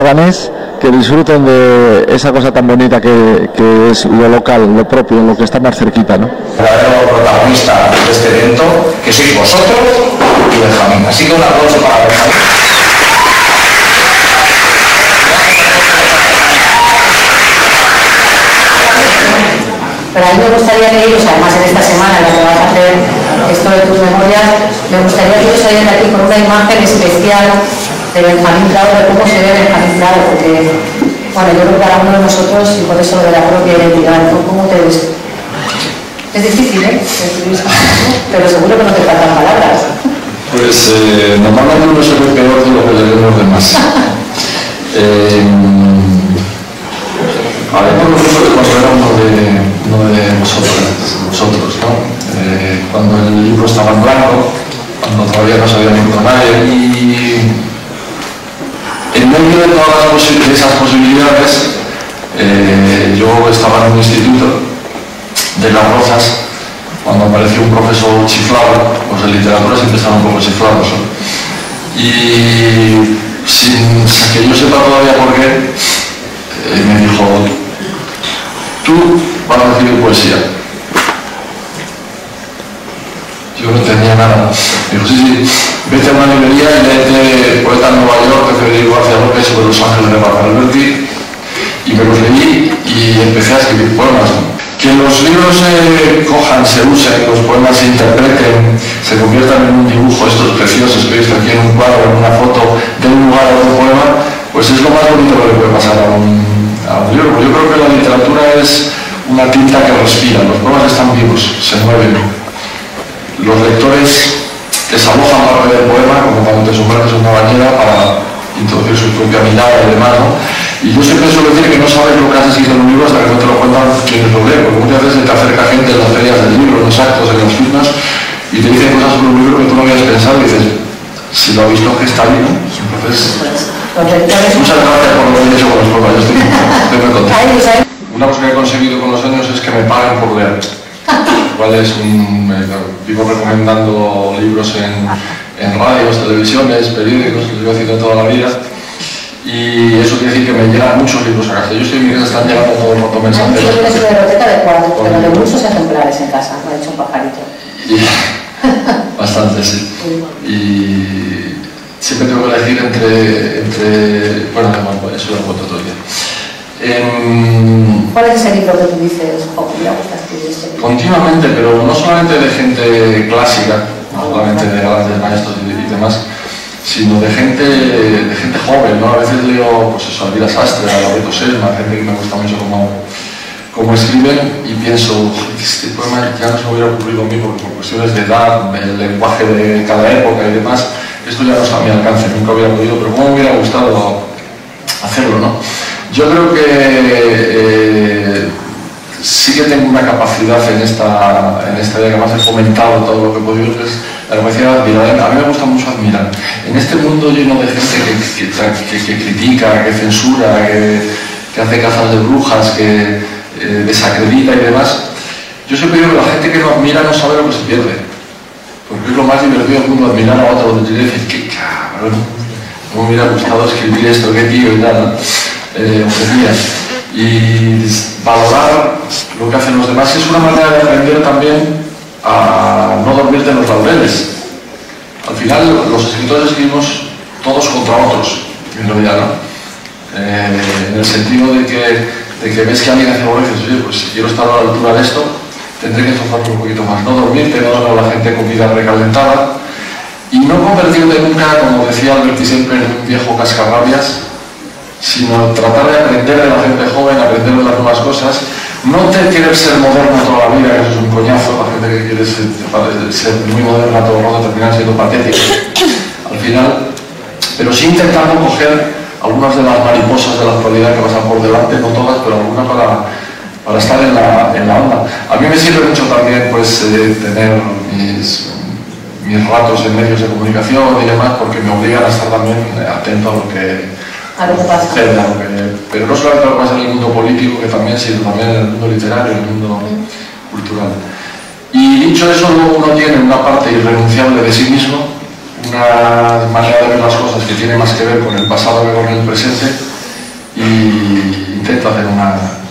Leganés, que disfruten de esa cosa tan bonita que es lo local, lo propio, lo que está más cerquita, ¿no? El verdadero protagonista de este evento, que sois vosotros y Benjamín. Así que un aplauso para Benjamín. Pero a mí me gustaría que ellos, además en esta semana en la que vas a hacer esto de tus memorias, me gustaría que ellos salieran aquí con una imagen especial de Benjamín Prado, de cómo se ve Benjamín Prado, porque, bueno, yo creo que cada uno de nosotros, y por eso de la propia identidad, ¿cómo te ves? Es difícil, ¿eh? Pero seguro que no te faltan palabras. Pues normalmente uno se ve peor de lo que le ven los demás. A ver, por lo menos de considerar uno de vosotros, ¿no? Cuando el libro estaba en blanco, cuando todavía no se había visto nadie, y en medio de todas esas posibilidades, yo estaba en un instituto de Las Rozas, cuando apareció un profesor chiflado. Pues en literatura siempre están un poco chiflados, ¿no? Y sin que yo sepa todavía por qué, me dijo: tú vas a recibir poesía. Yo no entendía nada. Digo: sí, vete a una librería y léete Poeta en Nueva York de Federico García López sobre los ángeles de Rafael Alberti. Y me los leí y empecé a escribir poemas. Que los libros se cojan, se usen, los poemas se interpreten, se conviertan en un dibujo, estos preciosos que veis aquí en un cuadro, en una foto, de un lugar a otro poema, pues es lo más bonito que le puede pasar a un libro. Yo creo que la literatura es una tinta que respira, los poemas están vivos, se mueven. Los lectores desalojan parte del poema, como cuando te sumerges en una bañera para introducir su propia mirada y demás, ¿no? Y yo siempre suelo decir que no sabes lo que has escrito en un libro hasta que no te lo cuentan quienes lo leen, porque muchas veces se te acerca gente en las ferias del libro, en los actos, en las firmas, y te dicen cosas sobre un libro que tú no habías pensado y dices: si lo ha visto que está bien, ¿no? Entonces, muchas gracias por lo que he hecho con los poemas, yo estoy muy contento. Una cosa que he conseguido con los años es que me paguen por leer. Igual es vivo recomendando libros en radios, televisiones, periódicos, que lo llevo haciendo toda la vida. Y eso quiere decir que me llegan muchos libros a casa. Yo estoy en mi casa, están llegando todo el rato mensajes. Yo tengo una biblioteca de 4, pero de muchos ejemplares en casa, me ha dicho un pajarito. Bastante, sí. Y siempre tengo que elegir entre bueno, eso lo cuento todo el día. ¿Cuál es ese libro que tú dices: oh, me gusta escribir este libro? Continuamente, pero no solamente de gente clásica, no solamente de grandes maestros y demás, sino de gente joven, ¿no? A veces leo, pues eso, a Elvira Sastre, a Loreto Selma, gente que me gusta mucho como escriben, y pienso: este poema ya no se me hubiera ocurrido a mí, porque por cuestiones de edad, del lenguaje de cada época y demás, esto ya no está a mi alcance, nunca hubiera podido, pero cómo me hubiera gustado hacerlo, ¿no? Yo creo que sí que tengo una capacidad en esta área, que además he fomentado todo lo que he podido, que es la capacidad de admirar. A mí me gusta mucho admirar. En este mundo lleno de gente que critica, que censura, que hace cazas de brujas, que desacredita y demás, yo siempre digo que la gente que no admira no sabe lo que se pierde. Porque es lo más divertido del mundo, admirar a otro, y decir: qué cabrón, cómo me hubiera gustado escribir esto, qué tío y tal, ¿no? Y valorar lo que hacen los demás es una manera de aprender también a no dormirte en los laureles. Al final los escritores escribimos todos contra otros, en realidad, ¿no? En el sentido de que ves que alguien hace algo y dices: oye, pues si quiero estar a la altura de esto, tendré que esforzarme un poquito más, no dormirte, no dar a la gente comida recalentada, y no convertirte nunca, como decía Alberti siempre, en un viejo cascarrabias, sino tratar de aprender de la gente joven, aprender de las nuevas cosas, no querer ser moderno toda la vida, que eso es un coñazo. La gente que quiere ser muy moderna todo el rato termina siendo patética al final, pero sí intentando coger algunas de las mariposas de la actualidad que pasan por delante, no todas, pero algunas para estar en la onda. A mí me sirve mucho también, pues, tener mis ratos en medios de comunicación y demás, porque me obligan a estar también atento a lo que pasa. Pero no solamente lo que pasa en el mundo político, que también, sino también en el mundo literario, en el mundo cultural. Y dicho eso, luego uno tiene una parte irrenunciable de sí mismo, una manera de ver las cosas que tiene más que ver con el pasado que con el presente, y intento hacer una